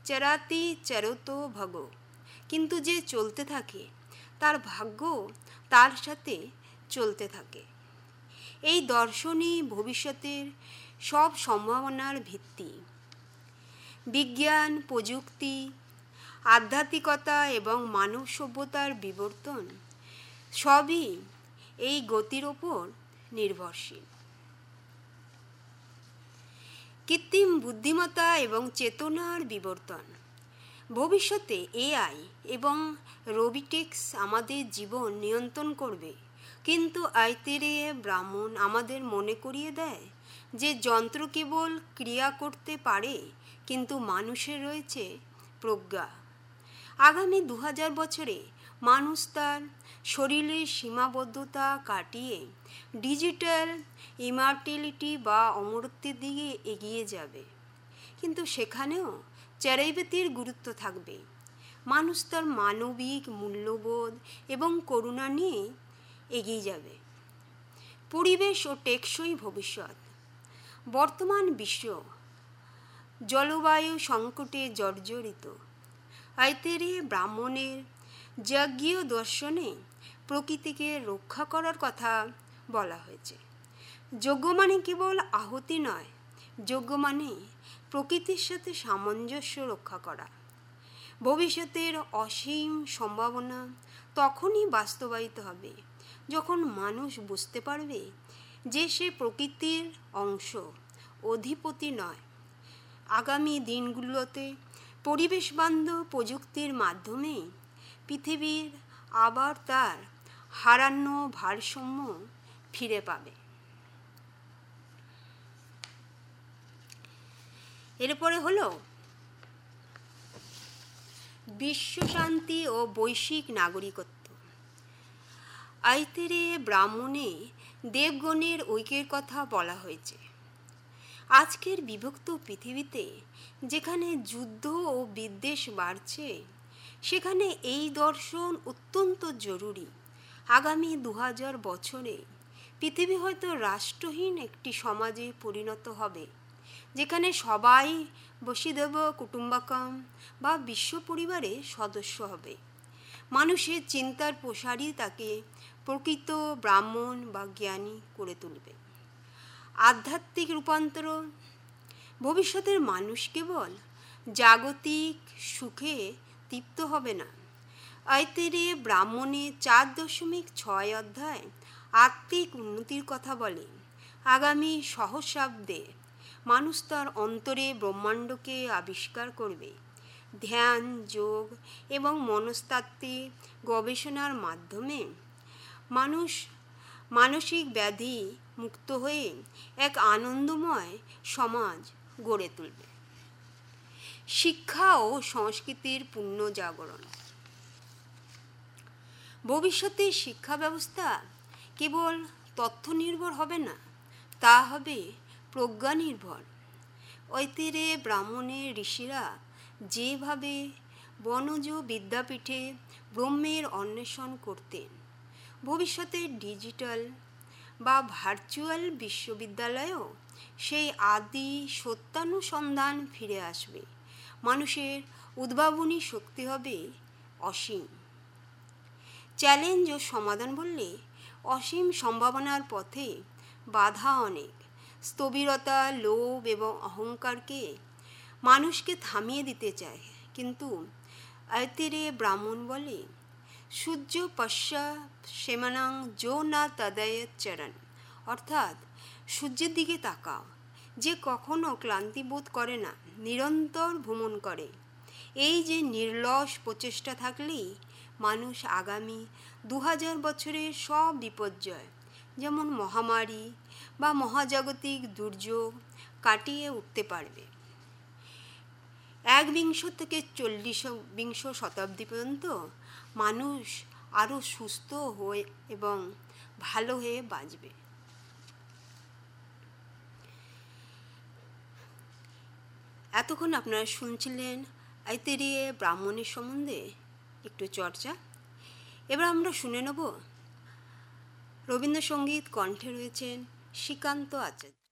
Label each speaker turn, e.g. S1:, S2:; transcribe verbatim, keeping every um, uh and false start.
S1: চরাতি চরতো ভগ। কিন্তু যে চলতে থাকে তার ভাগ্য তার সাথে চলতে থাকে। এই দর্শনই ভবিষ্যতের সব সম্ভাবনার ভিত্তি। বিজ্ঞান, প্রযুক্তি, আধ্যাত্মিকতা এবং মানব সভ্যতার বিবর্তন সবই এই গতির ওপর নির্ভরশীল। কৃত্রিম বুদ্ধিমত্তা এবং চেতনার বিবর্তন। ভবিষ্যতে এআই এবং রোবোটিক্স আমাদের জীবন নিয়ন্ত্রণ করবে, কিন্তু আইতেরেয় ব্রাহ্মণ আমাদের মনে করিয়ে দেয় যে যন্ত্র কেবল ক্রিয়া করতে পারে, কিন্তু মানুষের রয়েছে প্রজ্ঞা। আগামী দু হাজার বছরে মানুষ তার শরীরের সীমাবদ্ধতা কাটিয়ে ডিজিটাল ইমর্টালিটি বা অমরত্বের দিকে এগিয়ে যাবে। কিন্তু সেখানেও চরৈবতির গুরুত্ব থাকবে। মানুষ তার মানবিক মূল্যবোধ এবং করুণা নিয়ে এগিয়ে যাবে। পরিবেশ ও টেকসই ভবিষ্যৎ। বর্তমান বিশ্ব জলবায়ু সংকটে জর্জরিত। আইতেরেয় ব্রাহ্মণের যাজ্ঞিয় দর্শনে প্রকৃতিকে রক্ষা করার কথা বলা হয়েছে। যজ্ঞ মানে কেবল আহুতি নয়, যজ্ঞ মানে প্রকৃতির সাথে সামঞ্জস্য রক্ষা করা। ভবিষ্যতের অসীম সম্ভাবনা তখনই বাস্তবায়িত হবে যখন মানুষ বুঝতে পারবে যে সে প্রকৃতির অংশ, অধিপতি নয়। আগামী দিনগুলোতে পরিবেশ বান্ধব প্রযুক্তির মাধ্যমে পৃথিবীর আবার তার হারানো ভারসাম্য ফিরে পাবে। এরপরে হলো বিশ্বশান্তি ও বৈশ্বিক নাগরিকত্ব। আইতেরেয় ব্রাহ্মণে দেবগণের ঐক্যের কথা বলা হয়েছে। আজকের বিভক্ত পৃথিবীতে যেখানে যুদ্ধ ও বিদ্বেষ বাড়ছে, সেখানে এই দর্শন অত্যন্ত জরুরি। আগামী দু হাজার বছরে পৃথিবী হয়তো রাষ্ট্রহীন একটি সমাজে পরিণত হবে, যেখানে সবাই বসুধৈব কুটুম্বকম বা বিশ্ব পরিবারের সদস্য হবে। মানুষের চিন্তার প্রসারই তাকে প্রকৃত ব্রাহ্মণ বা জ্ঞানী করে তুলবে। আধ্যাত্মিক রূপান্তর। ভবিষ্যতের মানুষ কেবল জাগতিক সুখে তৃপ্ত হবে না। আইতেরেয় ব্রাহ্মণে চার দশমিক ছয় অধ্যায় আত্মিক উন্নতির কথা বলে। আগামী সহস্রাব্দে মানুষ তার অন্তরে ব্রহ্মাণ্ডকে আবিষ্কার করবে। ধ্যান, যোগ এবং মনস্তাত্ত্বিক গবেষণার মাধ্যমে মানুষ মানসিক ব্যাধি মুক্ত হয়ে এক আনন্দময় সমাজ গড়ে তুলবে। শিক্ষা ও সংস্কৃতির পুনর্জাগরণ। ভবিষ্যতে শিক্ষা ব্যবস্থা কেবল তথ্য নির্ভর হবে না, তা হবে প্রজ্ঞা নির্ভর। আইতেরেয় ব্রাহ্মণের ঋষিরা যেভাবে বনজ বিদ্যাপীঠে ব্রহ্মের অন্বেষণ করতেন, ভবিষ্যতে ডিজিটাল বা ভার্চুয়াল বিশ্ববিদ্যালয়েও সেই আদি সত্যানুসন্ধান ফিরে আসবে। মানুষের উদ্ভাবনী শক্তি হবে অসীম। চ্যালেঞ্জ ও সমাধান বললে অসীম সম্ভাবনার পথে বাধা অনেক। স্থবিরতা, লোভ এবং অহংকারকে মানুষকে থামিয়ে দিতে চায়, কিন্তু আইতেরেয় ব্রাহ্মণ বলে সূর্য পশ্যা সেমানাং যো না তদয় চরণ, অর্থাৎ সূর্যের দিকে তাকাও, যে কখনো ক্লান্তি বোধ করে না, নিরন্তর ভ্রমণ করে। এই যে নির্লস প্রচেষ্টা থাকলেই মানুষ আগামী দু হাজার বছরের সব বিপর্যয়, যেমন মহামারী বা মহাজাগতিক দুর্যোগ কাটিয়ে উঠতে পারবে। একবিংশ থেকে চল্লিশ বিংশ শতাব্দী পর্যন্ত মানুষ আরও সুস্থ হয়ে এবং ভালো হয়ে বাঁচবে। এতক্ষণ আপনারা শুনছিলেন আইতেরেয় ব্রাহ্মণের সম্বন্ধে একটু চর্চা। এবার আমরা শুনে নেব রবীন্দ্রসঙ্গীত কণ্ঠে রয়েছেন শ্রীকান্ত আচার্য।